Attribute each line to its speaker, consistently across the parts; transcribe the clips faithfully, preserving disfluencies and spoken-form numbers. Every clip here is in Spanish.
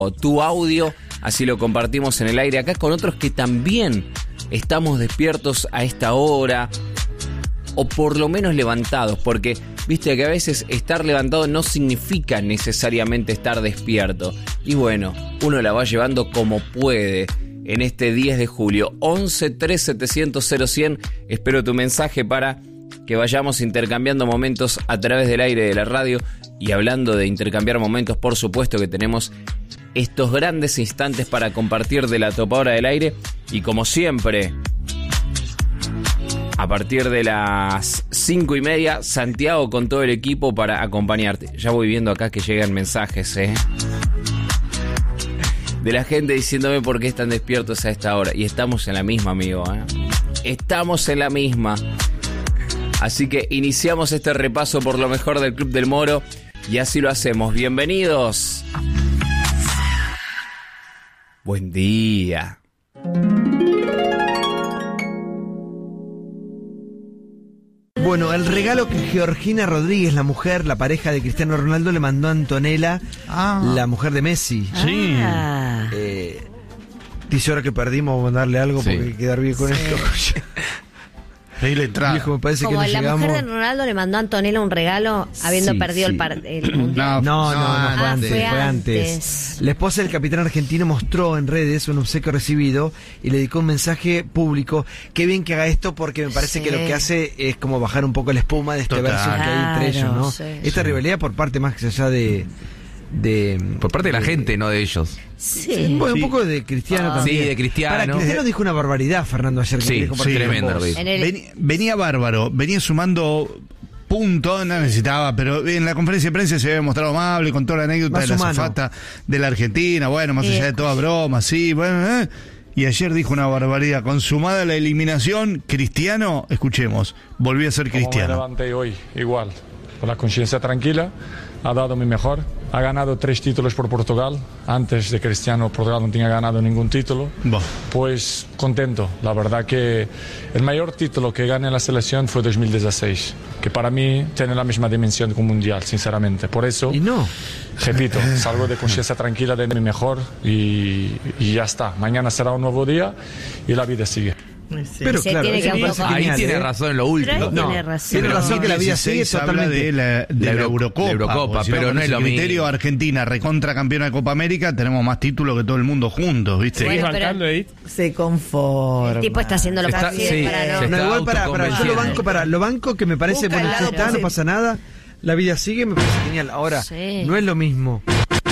Speaker 1: tu audio, así lo compartimos en el aire acá con otros que también estamos despiertos a esta hora, o por lo menos levantados, porque viste que a veces estar levantado no significa necesariamente estar despierto. Y bueno, uno la va llevando como puede en este diez de julio. once tres setecientos cero cien, espero tu mensaje para que vayamos intercambiando momentos a través del aire de la radio. Y hablando de intercambiar momentos, por supuesto que tenemos estos grandes instantes para compartir de la topadora del aire. Y como siempre, a partir de las cinco y media, Santiago con todo el equipo para acompañarte. Ya voy viendo acá que llegan mensajes, ¿eh? de la gente diciéndome por qué están despiertos a esta hora. Y estamos en la misma, amigo, ¿eh? Estamos en la misma. Así que iniciamos este repaso por lo mejor del Club del Moro. Y así lo hacemos. Bienvenidos. Buen día.
Speaker 2: Bueno, el regalo que Georgina Rodríguez, la mujer, la pareja de Cristiano Ronaldo, le mandó a Antonella, ah. la mujer de Messi.
Speaker 3: Sí.
Speaker 2: Ah. Eh, dice ahora que perdimos, vamos a mandarle algo sí. porque quedar bien con sí. esto.
Speaker 3: Ahí le entrada.
Speaker 2: Viejo, me parece
Speaker 4: Como
Speaker 2: que
Speaker 4: la
Speaker 2: llegamos...
Speaker 4: mujer de Ronaldo le mandó a Antonella un regalo habiendo
Speaker 2: sí,
Speaker 4: perdido
Speaker 2: sí.
Speaker 4: el, par- el mundial.
Speaker 2: No, no, no, no,
Speaker 4: ah,
Speaker 2: fue, antes,
Speaker 4: fue
Speaker 2: fue antes.
Speaker 4: antes.
Speaker 2: La esposa del capitán argentino mostró en redes un obsequio recibido y le dedicó un mensaje público. Qué bien que haga esto porque me parece sí. que lo que hace es como bajar un poco la espuma de este
Speaker 3: Total.
Speaker 2: verso que hay entre ellos, ¿no?
Speaker 4: Sí,
Speaker 2: Esta
Speaker 3: sí.
Speaker 2: rivalidad por parte más allá de... de
Speaker 5: por parte de la
Speaker 2: de,
Speaker 5: gente, no de ellos.
Speaker 4: Sí.
Speaker 2: sí bueno,
Speaker 3: sí.
Speaker 2: un poco de Cristiano
Speaker 4: ah.
Speaker 2: también.
Speaker 5: Sí, de Cristiano.
Speaker 2: Para Cristiano dijo una barbaridad, Fernando, ayer. Que
Speaker 5: Sí,
Speaker 2: compartir
Speaker 5: sí,
Speaker 2: con
Speaker 5: tremendo,
Speaker 2: vos.
Speaker 5: Luis.
Speaker 4: En el...
Speaker 3: Venía, venía bárbaro, venía sumando puntos, no necesitaba, pero en la conferencia de prensa se había mostrado amable con toda la anécdota
Speaker 2: Más
Speaker 3: de la
Speaker 2: humano.
Speaker 3: azafata de la Argentina, bueno, más
Speaker 4: Sí.
Speaker 3: allá de toda broma, sí, bueno, eh. Y ayer dijo una barbaridad, consumada la eliminación, Cristiano, escuchemos, volvió a ser
Speaker 6: Como me
Speaker 3: Cristiano.
Speaker 6: levanté hoy, igual, con la conciencia tranquila, ha dado mi mejor, ha ganado tres títulos por Portugal, antes de Cristiano Portugal no tenía ganado ningún título,
Speaker 3: Bah.
Speaker 6: pues contento, la verdad que el mayor título que gané en la selección fue dos mil dieciséis, que para mí tiene la misma dimensión que un mundial, sinceramente, por eso,
Speaker 2: Y no.
Speaker 6: repito, salgo de conciencia tranquila de mi mejor y, y ya está, mañana será un nuevo día y la vida sigue.
Speaker 4: Sí.
Speaker 2: Pero
Speaker 4: Se
Speaker 2: claro,
Speaker 4: tiene
Speaker 2: eso
Speaker 4: que
Speaker 2: me parece
Speaker 4: autoco-
Speaker 5: Ahí
Speaker 2: genial,
Speaker 5: tiene
Speaker 2: ¿eh?
Speaker 5: razón en lo último.
Speaker 4: Pero ahí
Speaker 2: No,
Speaker 4: tiene razón.
Speaker 2: tiene razón que la vida
Speaker 3: dieciséis
Speaker 2: sigue
Speaker 3: habla
Speaker 2: totalmente.
Speaker 3: de la, de
Speaker 5: La
Speaker 3: la
Speaker 5: Euro-
Speaker 3: Eurocopa,
Speaker 5: la Eurocopa,
Speaker 3: o si no,
Speaker 5: pero
Speaker 3: con
Speaker 5: no es
Speaker 3: ese
Speaker 5: lo mismo.
Speaker 3: criterio Argentina recontra campeona de Copa América, tenemos más títulos que todo el mundo juntos, ¿viste?
Speaker 4: Bueno,
Speaker 7: ¿Seguís
Speaker 4: pero-
Speaker 7: bancando, Edith?
Speaker 8: Se conforma.
Speaker 4: El tipo está haciendo lo
Speaker 5: Está-
Speaker 4: posible
Speaker 5: sí,
Speaker 4: para
Speaker 5: se
Speaker 4: no...
Speaker 5: está
Speaker 2: No, igual para, para yo lo
Speaker 5: autoconvenciendo.
Speaker 2: banco, para lo banco que me parece,
Speaker 8: Busca
Speaker 2: bueno,
Speaker 8: el
Speaker 2: ya
Speaker 8: lado
Speaker 2: está, no
Speaker 8: positivo.
Speaker 2: pasa nada, la vida sigue, me parece genial. Ahora,
Speaker 4: Sí.
Speaker 2: no es lo mismo.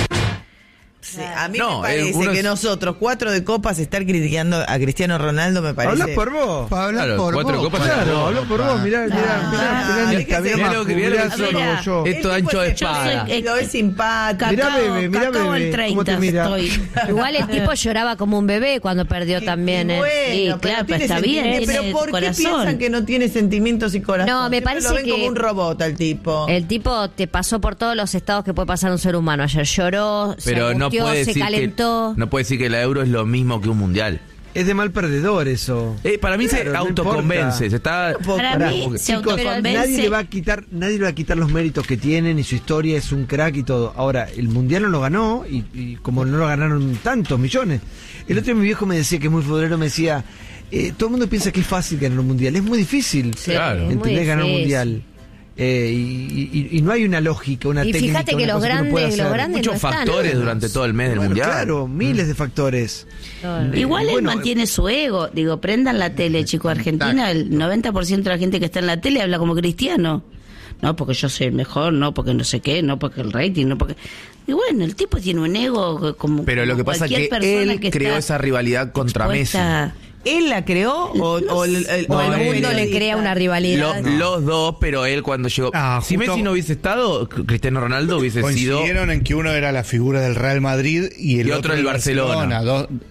Speaker 8: Sí, a mí
Speaker 5: No,
Speaker 8: me parece
Speaker 5: eh, uno
Speaker 8: que
Speaker 5: es-
Speaker 8: nosotros, cuatro de copas, estar criticando a Cristiano Ronaldo me parece...
Speaker 2: Habla por vos.
Speaker 5: Claro, cuatro copas.
Speaker 2: Claro, habla por vos, mirá, mirá, mirá, mirá,
Speaker 8: Ah,
Speaker 2: esta, mirá,
Speaker 5: mirá
Speaker 2: más,
Speaker 5: lo que- mirá
Speaker 2: mirá
Speaker 5: lo que-
Speaker 2: eso,
Speaker 4: mirá.
Speaker 2: como yo.
Speaker 8: El
Speaker 5: Esto
Speaker 8: tipo
Speaker 5: ancho de
Speaker 8: es- yo
Speaker 5: espada.
Speaker 8: soy- Lo es simpático.
Speaker 2: Mirá, bebé, mirá,
Speaker 9: Cacao
Speaker 2: bebé,
Speaker 9: el
Speaker 2: cómo te
Speaker 9: treinta
Speaker 2: mira.
Speaker 9: estoy.
Speaker 4: Igual el tipo lloraba como un bebé cuando perdió
Speaker 8: Y-
Speaker 4: también.
Speaker 8: y
Speaker 4: ¿eh?
Speaker 8: bueno,
Speaker 9: Sí,
Speaker 8: pero
Speaker 9: claro, pero
Speaker 8: tiene
Speaker 9: está bien,
Speaker 8: sentimientos.
Speaker 9: tiene
Speaker 8: Pero ¿por qué
Speaker 9: corazón.
Speaker 8: piensan que no tiene sentimientos y corazón?
Speaker 4: No, me
Speaker 8: Siempre
Speaker 4: parece
Speaker 8: lo ven
Speaker 4: que-
Speaker 8: como un robot al tipo.
Speaker 4: El tipo te pasó por todos los estados que puede pasar un ser humano. Ayer lloró,
Speaker 5: Pero
Speaker 4: se
Speaker 5: no
Speaker 4: angustió,
Speaker 5: puede
Speaker 4: se
Speaker 5: decir
Speaker 4: calentó.
Speaker 5: que no puede decir que la Euro es lo mismo que un mundial.
Speaker 2: Es de mal perdedor eso.
Speaker 5: Eh, para mí
Speaker 2: Claro,
Speaker 5: se
Speaker 2: no
Speaker 5: autoconvence,
Speaker 2: importa.
Speaker 5: se está
Speaker 9: Para
Speaker 2: Pará,
Speaker 9: mí
Speaker 2: porque,
Speaker 9: se
Speaker 2: chicos,
Speaker 9: autoconvence.
Speaker 2: nadie le va a quitar, nadie le va a quitar los méritos que tienen y su historia es un crack y todo. Ahora, el mundial no lo ganó y, y como no lo ganaron tantos millones. El otro día mi viejo me decía que es muy futbolero, me decía, eh, todo el mundo piensa que es fácil ganar un mundial, es muy difícil.
Speaker 4: Sí,
Speaker 5: Claro.
Speaker 4: es muy
Speaker 2: ¿Entendés? Ganar un
Speaker 4: difícil.
Speaker 2: mundial. Eh, y, y- y no hay una lógica, una
Speaker 4: Y
Speaker 2: técnica.
Speaker 4: fíjate que
Speaker 2: una
Speaker 4: los
Speaker 2: cosa uno puede
Speaker 4: grandes, los
Speaker 2: hacer.
Speaker 4: grandes
Speaker 5: muchos
Speaker 4: no están.
Speaker 5: factores durante todo el mes del
Speaker 2: Bueno,
Speaker 5: mundial.
Speaker 2: claro, miles de factores.
Speaker 9: Igual él
Speaker 2: Bueno,
Speaker 9: mantiene su ego. Digo, prendan la tele, chico. Argentina, el noventa por ciento de la gente que está en la tele habla como Cristiano. No, porque yo soy el mejor, no, porque no sé qué, no, porque el rating, no, porque... Y bueno, el tipo tiene un ego como
Speaker 5: Pero lo que
Speaker 9: como
Speaker 5: pasa es que
Speaker 9: cualquier persona
Speaker 5: él
Speaker 9: que
Speaker 5: creó
Speaker 9: está
Speaker 5: esa rivalidad contra Messi.
Speaker 9: expuesta-
Speaker 8: ¿Él la creó o,
Speaker 9: No
Speaker 8: o el, el-
Speaker 4: O
Speaker 8: o
Speaker 4: el
Speaker 8: el
Speaker 4: mundo le
Speaker 8: periodista?
Speaker 4: crea una rivalidad.
Speaker 5: Lo- Los dos, pero él cuando llegó...
Speaker 3: Ah,
Speaker 5: si
Speaker 3: justo-
Speaker 5: Messi no hubiese estado, Cristiano Ronaldo hubiese sido...
Speaker 3: Coincidieron en que uno era la figura del Real Madrid y el
Speaker 5: Y otro del Barcelona.
Speaker 3: Dos,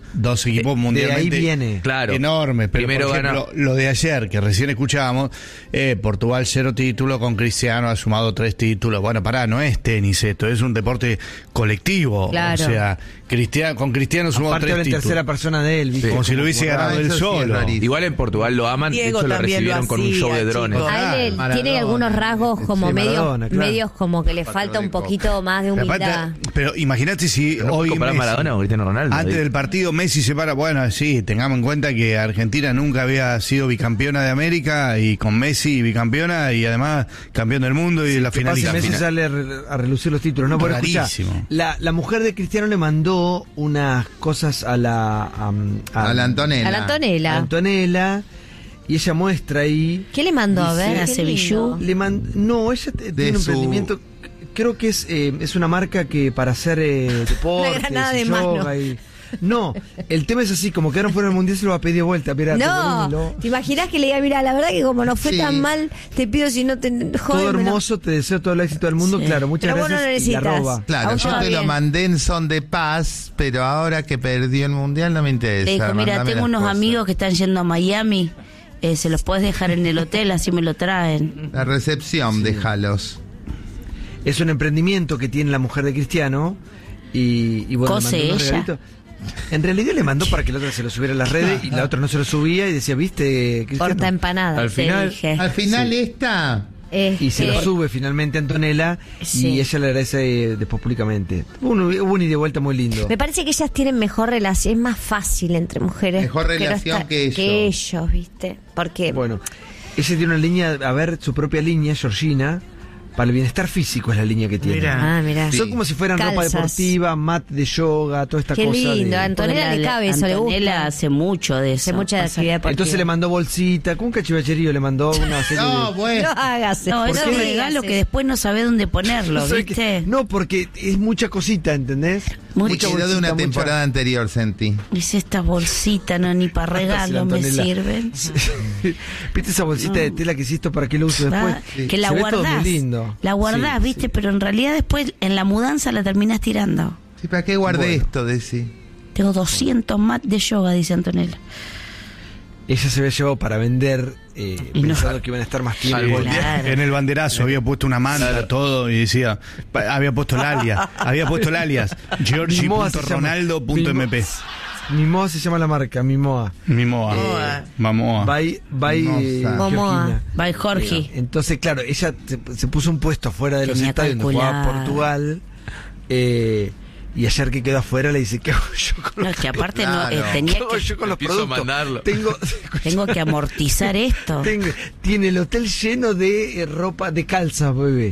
Speaker 3: dos equipos
Speaker 2: De
Speaker 3: mundialmente
Speaker 2: ahí viene.
Speaker 5: Claro.
Speaker 3: enormes. Pero
Speaker 5: Primero
Speaker 3: por ejemplo,
Speaker 5: gana-
Speaker 3: lo de ayer, que recién escuchábamos, eh, Portugal cero títulos, con Cristiano ha sumado tres títulos. Bueno, pará, no es tenis esto, es un deporte colectivo.
Speaker 4: Claro.
Speaker 3: O sea, Cristiano, con Cristiano sumó
Speaker 2: Aparte
Speaker 3: tres
Speaker 2: habla en
Speaker 3: títulos.
Speaker 2: tercera persona de él, ¿viste?
Speaker 3: Como si lo hubiese
Speaker 7: Como-
Speaker 3: ganado
Speaker 7: Ah,
Speaker 3: él
Speaker 7: eso sí es
Speaker 3: solo.
Speaker 7: rarísimo.
Speaker 5: Igual en Portugal lo aman, de
Speaker 8: Diego
Speaker 5: hecho lo
Speaker 8: también lo
Speaker 5: recibieron con un show de
Speaker 8: hacía,
Speaker 5: drones.
Speaker 8: chicos.
Speaker 4: A él
Speaker 7: Maradona.
Speaker 4: tiene algunos rasgos como
Speaker 2: Sí,
Speaker 4: medios,
Speaker 2: Maradona, claro.
Speaker 4: medios como que le falta un poquito más de
Speaker 3: Aparte,
Speaker 4: humildad.
Speaker 3: pero imagínate si
Speaker 5: Pero no
Speaker 3: hoy
Speaker 5: comparar
Speaker 3: Messi-
Speaker 5: Maradona con Cristiano Ronaldo.
Speaker 3: antes
Speaker 5: ¿eh?
Speaker 3: del partido Messi se para, bueno, sí, tengamos en cuenta que Argentina nunca había sido bicampeona de América y con Messi bicampeona y además campeón del mundo y de la
Speaker 2: Que
Speaker 3: final.
Speaker 2: pasa
Speaker 3: y la
Speaker 2: Messi
Speaker 3: final.
Speaker 2: sale a, re- a relucir los títulos. No, bueno, escuchá,
Speaker 3: Rarísimo.
Speaker 2: la, la mujer de Cristiano le mandó unas cosas a la a, a-
Speaker 7: A la Antonella.
Speaker 4: A la Antonella.
Speaker 2: a Antonella y ella muestra ahí.
Speaker 4: ¿Qué le mandó? A
Speaker 2: Dice-
Speaker 4: ver,
Speaker 9: Hace
Speaker 4: qué lindo.
Speaker 9: bijú.
Speaker 2: Le man- no, ella t- tiene un
Speaker 7: su-
Speaker 2: emprendimiento. Creo que es eh, es una marca que para hacer eh, deportes,
Speaker 4: granada de
Speaker 2: y yoga
Speaker 4: mano.
Speaker 2: y- no, el tema es así, como quedaron fuera del mundial se lo va a pedir de vuelta. Mira,
Speaker 4: No,
Speaker 2: Topolino,
Speaker 4: ¿te imaginas que le diga, mira, la verdad que como no fue
Speaker 7: Sí.
Speaker 4: tan mal, te pido si no te
Speaker 2: todo
Speaker 4: jódemelo"?
Speaker 2: hermoso, te deseo todo el éxito del mundo,
Speaker 9: Sí.
Speaker 2: claro, muchas
Speaker 4: Pero vos no
Speaker 2: gracias.
Speaker 4: lo
Speaker 2: y la
Speaker 4: necesitas.
Speaker 2: roba.
Speaker 7: Claro,
Speaker 4: Aún
Speaker 7: yo
Speaker 4: va
Speaker 7: te lo
Speaker 4: bien.
Speaker 7: mandé en son de paz, pero ahora que perdió el mundial no me interesa.
Speaker 9: Le dijo, mira,
Speaker 7: mandame
Speaker 9: tengo
Speaker 7: las
Speaker 9: unos
Speaker 7: cosas".
Speaker 9: amigos que están yendo a Miami, eh, se los puedes dejar en el hotel, así me lo traen.
Speaker 7: La recepción, déjalos.
Speaker 2: Es un emprendimiento que tiene la mujer de Cristiano y, y bueno, le
Speaker 9: Cose
Speaker 2: mandó unos
Speaker 9: ella.
Speaker 2: regalitos. En realidad le mandó para que la otra se lo subiera a las redes y la otra no se lo subía y decía, ¿viste, Cristiano?
Speaker 4: Corta empanada,
Speaker 5: Al
Speaker 4: te
Speaker 5: final-
Speaker 4: dije.
Speaker 7: Al final esta...
Speaker 4: Este,
Speaker 2: Y se lo sube finalmente a Antonella
Speaker 4: Sí.
Speaker 2: y ella le agradece eh, después públicamente. Hubo un, hubo un ida y vuelta muy lindo.
Speaker 4: Me parece que ellas tienen mejor relación, es más fácil entre mujeres.
Speaker 7: Mejor
Speaker 4: porque no
Speaker 7: relación
Speaker 4: está-
Speaker 7: que ellos.
Speaker 4: Que ellos, ¿viste? Porque
Speaker 2: Bueno, ella tiene una línea, a ver, su propia línea, Georgina, para el bienestar físico es la línea que tiene.
Speaker 8: Mira.
Speaker 4: Ah, mira.
Speaker 2: Son como si fueran ropa
Speaker 4: Calzas.
Speaker 2: deportiva, mat de yoga, toda esta
Speaker 4: Qué
Speaker 2: cosa.
Speaker 4: lindo,
Speaker 2: de-
Speaker 4: Antonella
Speaker 9: Porque
Speaker 4: le
Speaker 9: la-
Speaker 4: cabe, eso le
Speaker 9: Antonella
Speaker 4: gusta.
Speaker 9: hace mucho de eso.
Speaker 4: Hace mucha
Speaker 9: Pasa-
Speaker 4: actividad deportiva.
Speaker 2: Entonces le mandó bolsita, con un cachivacherío le mandó una serie
Speaker 7: No,
Speaker 2: de...
Speaker 7: bueno.
Speaker 4: No hagas
Speaker 9: No,
Speaker 4: eso,
Speaker 9: es
Speaker 4: no
Speaker 9: un
Speaker 4: digas
Speaker 9: regalo
Speaker 4: eso.
Speaker 9: que después no sabe dónde ponerlo,
Speaker 2: No sé
Speaker 9: ¿viste?
Speaker 2: qué- No, porque es mucha cosita, ¿entendés?
Speaker 9: Mucho.
Speaker 7: Me quedó de
Speaker 2: bolsita,
Speaker 7: una
Speaker 2: mucha-
Speaker 7: temporada anterior, sentí.
Speaker 9: Dice, esta bolsita no ni para regalo me
Speaker 2: Antonella.
Speaker 9: sirven.
Speaker 2: ¿Viste esa bolsita de tela que hiciste para que lo uso después?
Speaker 9: Va, que la
Speaker 2: Se ve todo
Speaker 9: guardás.
Speaker 2: muy lindo.
Speaker 9: La guardás,
Speaker 2: Sí,
Speaker 9: ¿viste?
Speaker 2: sí.
Speaker 9: Pero en realidad después en la mudanza la terminas tirando.
Speaker 7: Sí, ¿para qué guardé
Speaker 2: Bueno.
Speaker 7: esto, Desi?
Speaker 9: Tengo doscientos mat de yoga, dice Antonella.
Speaker 2: Ella se había llevado para vender, eh,
Speaker 9: Y no.
Speaker 2: pensando que iban a estar más tiempo.
Speaker 5: Algo.
Speaker 9: Claro.
Speaker 3: En el banderazo había puesto una manta, todo, y decía, pa- había puesto el alias, había puesto el alias, georgi punto ronaldo punto m p.
Speaker 2: Mimoa se llama la marca, Mimoa.
Speaker 3: Mimoa,
Speaker 8: Eh,
Speaker 3: Mamoa.
Speaker 2: By, by eh,
Speaker 7: Hermosa.
Speaker 4: Momoa.
Speaker 2: Georgina.
Speaker 9: Bye, Jorge.
Speaker 2: Entonces, claro, ella se, se puso un puesto afuera de los
Speaker 9: Tenía
Speaker 2: estadios donde jugaba
Speaker 9: calculado.
Speaker 2: Portugal. eh, y ayer que quedó afuera le dice, ¿qué hago yo con
Speaker 9: No,
Speaker 2: los,
Speaker 9: que aparte no,
Speaker 7: Claro.
Speaker 9: eh,
Speaker 2: ¿qué
Speaker 9: tenía
Speaker 2: hago
Speaker 9: que,
Speaker 2: yo con los
Speaker 5: Empiezo a
Speaker 2: productos?
Speaker 5: mandarlo.
Speaker 2: Tengo,
Speaker 9: tengo que amortizar esto.
Speaker 2: tengo- tiene el hotel lleno de eh, ropa, de calzas, bebé.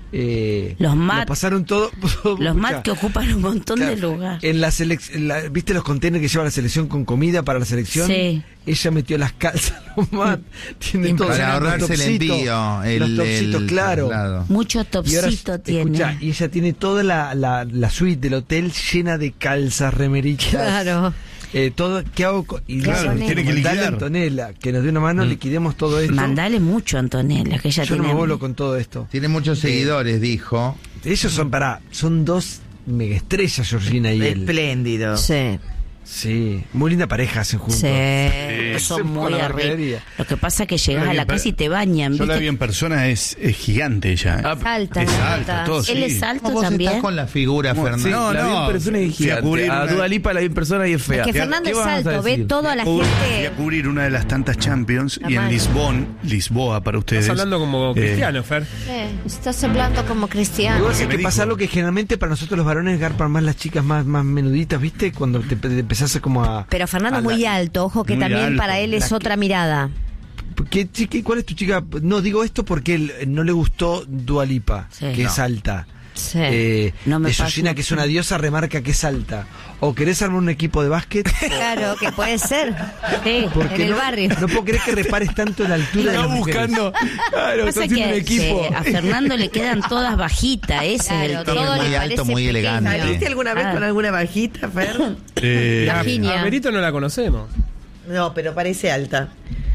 Speaker 2: Eh,
Speaker 9: Los
Speaker 2: lo
Speaker 9: mat-
Speaker 2: pasaron todo.
Speaker 9: Los mat
Speaker 2: Escuchá,
Speaker 9: que ocupan un montón de
Speaker 2: claro,
Speaker 9: lugar.
Speaker 2: En la selección, ¿viste los contenedores que lleva la selección con comida para la selección?
Speaker 9: Sí.
Speaker 2: Ella metió las calzas, los mat, tiene todo.
Speaker 7: Para
Speaker 2: los
Speaker 7: ahorrarse el
Speaker 2: topsitos,
Speaker 7: envío, el,
Speaker 2: los topsitos,
Speaker 7: el
Speaker 2: claro.
Speaker 7: traslado.
Speaker 9: Mucho
Speaker 2: Y ahora,
Speaker 9: topsito tiene.
Speaker 2: escuchá, y ella tiene toda la, la, la suite del hotel llena de calzas, remeritas.
Speaker 4: Claro.
Speaker 2: Eh, todo, ¿qué hago? con- Y
Speaker 3: Claro,
Speaker 2: bueno,
Speaker 3: tiene que
Speaker 2: mandale a
Speaker 3: liquidar.
Speaker 2: Antonella, que nos dé una mano, liquidemos todo esto.
Speaker 9: Mandale mucho a Antonella, que ella
Speaker 2: Yo no
Speaker 9: tiene.
Speaker 2: me vuelo con todo esto.
Speaker 7: Tiene muchos seguidores, dijo.
Speaker 2: Ellos son, pará, son dos megaestrellas, Georgina y él.
Speaker 8: Espléndido.
Speaker 4: Sí,
Speaker 2: Sí, muy linda pareja hacen juntos.
Speaker 4: sí.
Speaker 2: Se
Speaker 9: Son
Speaker 2: fue
Speaker 9: muy
Speaker 2: a la
Speaker 9: arriba.
Speaker 2: barbería.
Speaker 9: Lo que pasa es que
Speaker 3: Yo
Speaker 9: llegas
Speaker 3: la
Speaker 9: a
Speaker 3: vi
Speaker 9: la
Speaker 3: en
Speaker 9: casa
Speaker 3: per-
Speaker 9: y te bañan,
Speaker 3: Yo la
Speaker 9: ¿viste?
Speaker 3: vi en persona, es, es gigante ella.
Speaker 5: Ah,
Speaker 4: Alta,
Speaker 3: es
Speaker 4: alta.
Speaker 3: alta, todo,
Speaker 9: Él
Speaker 3: sí.
Speaker 9: es alto
Speaker 7: Vos
Speaker 9: también.
Speaker 7: estás con la figura,
Speaker 3: ¿Cómo?
Speaker 7: Fernando.
Speaker 3: Sí, no,
Speaker 5: la vi en persona y
Speaker 3: fui a cubrir
Speaker 5: gigante. A
Speaker 3: una-
Speaker 5: Dua Lipa la vi en persona y es fea.
Speaker 4: Es que
Speaker 3: ¿Qué-
Speaker 4: Fernando
Speaker 5: qué
Speaker 4: es
Speaker 5: vas a
Speaker 4: alto, ve
Speaker 5: decir?
Speaker 4: todo a la
Speaker 3: Fui a
Speaker 4: gente.
Speaker 3: cubrir una de las tantas Champions y en
Speaker 4: Tamaño.
Speaker 3: Lisbon, Lisboa para ustedes.
Speaker 10: Estás hablando como
Speaker 3: Eh,
Speaker 10: cristiano, Fer.
Speaker 4: Eh, estás hablando como cristiano.
Speaker 2: Igual sé
Speaker 3: me
Speaker 2: que
Speaker 3: dijo.
Speaker 2: pasa algo que generalmente para nosotros los varones garpan más las chicas más, más menuditas, ¿viste? Cuando te, te empezás a como a...
Speaker 4: Pero Fernando
Speaker 2: a
Speaker 4: es muy
Speaker 2: la-
Speaker 4: alto, ojo que
Speaker 3: Muy
Speaker 4: también
Speaker 3: alto.
Speaker 4: para él es
Speaker 2: La
Speaker 4: otra mirada.
Speaker 2: ¿Qué, chiqui- ¿Cuál es tu chica? No, digo esto porque él, eh, no le gustó Dua Lipa,
Speaker 9: Sí.
Speaker 2: que
Speaker 9: No.
Speaker 2: es alta.
Speaker 4: Sí.
Speaker 2: Eh,
Speaker 9: No me
Speaker 2: de
Speaker 9: pasa
Speaker 2: Georgina, que es
Speaker 9: mucho.
Speaker 2: una diosa, remarca que es alta. O querés armar un equipo de básquet.
Speaker 4: Claro, que puede ser. Sí,
Speaker 2: Porque
Speaker 4: en el
Speaker 2: no,
Speaker 4: barrio.
Speaker 2: no puedo creer que repares tanto en la altura de las mujeres.
Speaker 5: Claro,
Speaker 9: Pasa que se- a Fernando le quedan todas bajitas, ese es el
Speaker 4: Claro,
Speaker 9: tema.
Speaker 4: todo
Speaker 7: muy
Speaker 4: le
Speaker 7: alto,
Speaker 4: parece
Speaker 7: muy elegante.
Speaker 4: pequeño.
Speaker 8: ¿Saliste alguna vez
Speaker 9: Ah.
Speaker 8: con alguna bajita, Fer?
Speaker 3: eh,
Speaker 4: La Virginia.
Speaker 10: A Berito no la conocemos.
Speaker 8: No, pero parece alta.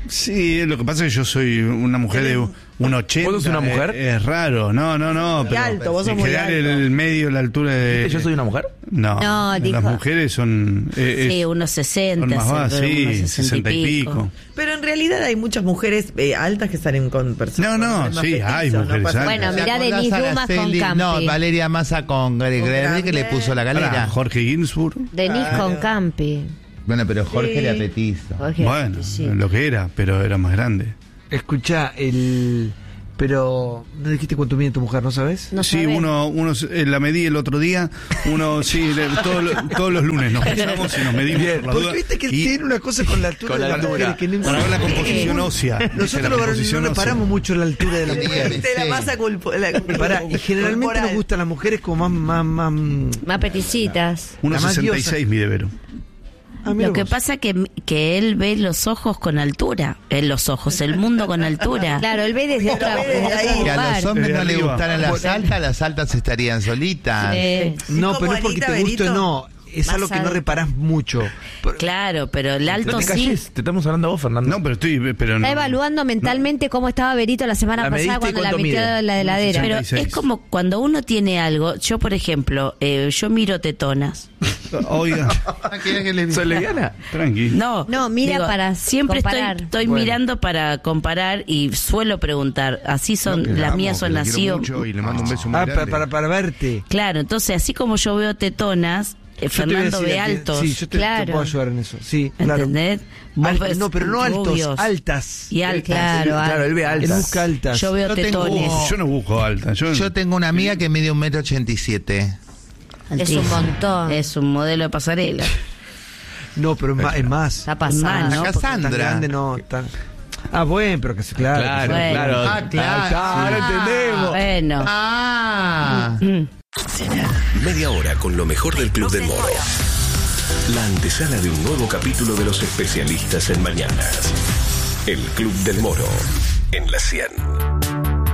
Speaker 3: Sí, lo que pasa es que yo soy una mujer de un ochenta.
Speaker 5: ¿Vos sos una mujer?
Speaker 3: Es, es raro, no, no, no.
Speaker 8: Muy
Speaker 3: pero
Speaker 8: alto, vos sos
Speaker 3: en
Speaker 8: muy
Speaker 3: general
Speaker 8: alto.
Speaker 3: el medio, la altura de...
Speaker 5: ¿Yo soy una mujer?
Speaker 3: No,
Speaker 4: No,
Speaker 3: las
Speaker 4: dijo-
Speaker 3: mujeres son... eh,
Speaker 9: Sí,
Speaker 3: es-
Speaker 9: unos sesenta,
Speaker 3: son más bajas,
Speaker 9: unos
Speaker 3: sí,
Speaker 9: sesenta
Speaker 3: sesenta y pico.
Speaker 8: Pero en realidad hay muchas mujeres eh, altas que salen con personas.
Speaker 3: No, no,
Speaker 8: con problemas
Speaker 3: sí,
Speaker 8: petizos,
Speaker 3: hay mujeres
Speaker 8: pasa
Speaker 3: altas.
Speaker 4: Bueno,
Speaker 8: nada.
Speaker 4: mirá
Speaker 7: ¿Te acordás
Speaker 4: Denise
Speaker 7: a
Speaker 4: Dumas con
Speaker 7: Araceli?
Speaker 4: Campi.
Speaker 7: No, Valeria Massa con Greg Greg que le puso la
Speaker 3: Pará,
Speaker 7: galera.
Speaker 3: Jorge Ginsburg.
Speaker 4: Denise con Campi.
Speaker 7: Bueno, pero Jorge
Speaker 8: Sí.
Speaker 7: era petizo.
Speaker 4: Jorge,
Speaker 3: Bueno,
Speaker 4: sí.
Speaker 3: lo que era, pero era más grande.
Speaker 2: Escuchá, el. Pero. ¿No dijiste cuánto mide tu mujer, no sabes?
Speaker 4: No
Speaker 3: sí,
Speaker 4: sabés.
Speaker 3: uno, uno eh, la medí el otro día, uno, sí, le- todo lo- todos los lunes nos pesamos y nos medimos por la
Speaker 2: Porque
Speaker 3: duda.
Speaker 2: viste que él
Speaker 3: Y
Speaker 2: tiene una cosa con la altura
Speaker 5: Con
Speaker 2: de
Speaker 5: la
Speaker 2: las
Speaker 5: altura.
Speaker 2: mujeres que no
Speaker 3: para ver la composición ósea. dice
Speaker 2: Nosotros
Speaker 3: la
Speaker 2: los varones
Speaker 3: composición
Speaker 2: no nos
Speaker 3: ósea.
Speaker 2: paramos mucho en la altura de la
Speaker 7: Sí,
Speaker 2: mujer.
Speaker 8: De la
Speaker 7: Sí.
Speaker 8: masa culpo- la-
Speaker 2: Y, pará, y generalmente
Speaker 8: corporal.
Speaker 2: nos gustan las mujeres como más. más, más
Speaker 4: Más peticitas.
Speaker 3: uno
Speaker 2: la más
Speaker 3: sesenta y seis mide Vero.
Speaker 2: Ah, mira
Speaker 9: Lo que
Speaker 2: vos.
Speaker 9: pasa que, que él ve los ojos con altura. En los ojos, el mundo con altura.
Speaker 4: Claro, él ve desde otra,
Speaker 8: ve desde
Speaker 4: desde
Speaker 8: ahí.
Speaker 4: otro
Speaker 7: Que a los
Speaker 4: lugar.
Speaker 7: hombres no
Speaker 3: Desde
Speaker 7: les
Speaker 3: arriba.
Speaker 7: gustaran las altas, las altas estarían solitas.
Speaker 4: Sí.
Speaker 2: No,
Speaker 8: Sí,
Speaker 2: pero
Speaker 8: como
Speaker 2: es porque
Speaker 8: Anita
Speaker 2: te guste o
Speaker 8: Benito.
Speaker 2: no. Es
Speaker 4: Más
Speaker 2: algo que no
Speaker 4: alto.
Speaker 2: reparás mucho. Pero-
Speaker 9: Claro, pero el
Speaker 5: No
Speaker 9: alto
Speaker 5: te
Speaker 9: sí.
Speaker 5: calles, te estamos hablando a vos, Fernando.
Speaker 3: No, pero estoy, pero no.
Speaker 4: Está evaluando mentalmente cómo estaba Berito la semana
Speaker 5: La mediste
Speaker 4: pasada
Speaker 5: y
Speaker 4: cuando la
Speaker 5: cuánto
Speaker 4: metió
Speaker 5: mide.
Speaker 4: en la heladera.
Speaker 9: Pero
Speaker 3: sesenta y seis.
Speaker 9: es como cuando uno tiene algo. Yo, por ejemplo, eh, yo miro tetonas.
Speaker 3: Oiga,
Speaker 7: ¿Quieres que le
Speaker 5: ¿Sos lesbiana?
Speaker 3: tranqui.
Speaker 9: No,
Speaker 4: No, mira para
Speaker 9: siempre estoy,
Speaker 4: comparar.
Speaker 9: estoy
Speaker 2: Bueno.
Speaker 9: mirando para comparar y suelo preguntar. Así son,
Speaker 3: No, que la
Speaker 9: las
Speaker 3: amo,
Speaker 9: mías
Speaker 3: que
Speaker 9: son
Speaker 3: la
Speaker 9: así.
Speaker 3: quiero
Speaker 9: o-
Speaker 3: mucho y le mando un beso muy
Speaker 2: Ah, para,
Speaker 3: grande.
Speaker 2: para, para verte.
Speaker 9: Claro, entonces así como yo veo tetonas, eh,
Speaker 2: Yo te voy a
Speaker 9: Fernando
Speaker 2: decir
Speaker 9: ve
Speaker 2: a que-
Speaker 9: altos.
Speaker 2: Sí, yo te, te
Speaker 4: Claro.
Speaker 2: puedo ayudar en eso. Sí, claro.
Speaker 9: ¿Entendés? Vos
Speaker 2: Al-
Speaker 9: ves
Speaker 2: no, pero no altos,
Speaker 9: rubios
Speaker 2: altas.
Speaker 9: y altas.
Speaker 4: Claro,
Speaker 5: Claro, él ve
Speaker 2: Él
Speaker 5: altas.
Speaker 2: busca altas.
Speaker 9: Yo veo
Speaker 7: Yo tengo-
Speaker 9: tetones.
Speaker 3: Yo no busco alta. Yo,
Speaker 7: Yo tengo una amiga que mide un metro ochenta y siete.
Speaker 4: Es un montón.
Speaker 9: Es un modelo de pasarela.
Speaker 2: No, pero es más. Es más.
Speaker 4: Está pasando.
Speaker 9: Más, ¿no?
Speaker 7: La
Speaker 2: Porque tan
Speaker 7: Cassandra.
Speaker 2: grande no. Tan... Ah, bueno, pero que se. Claro.
Speaker 5: Claro,
Speaker 9: Bueno.
Speaker 5: claro.
Speaker 7: Ah, claro.
Speaker 5: Ahora
Speaker 7: Ah.
Speaker 5: entendemos.
Speaker 9: Bueno.
Speaker 7: Ah.
Speaker 10: Media hora con lo mejor del Club del Moro. La antesala de un nuevo capítulo de los especialistas en mañanas. El Club del Moro en la cien.